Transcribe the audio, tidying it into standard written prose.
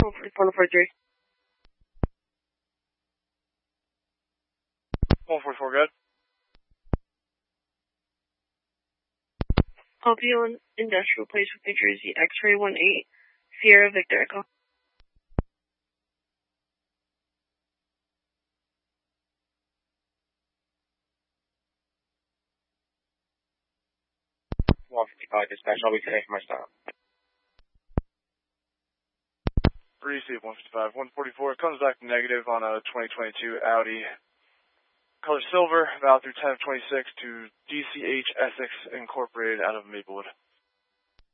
144, 144, good. LPO Industrial Place with New Jersey, X-ray 18, Sierra Victor Echo. Dispatch, I'll be today for my stop. Receive 155. 144 comes back negative on a 2022 Audi. Color silver, valid through 10 of 26 to DCH Essex Incorporated out of Maplewood.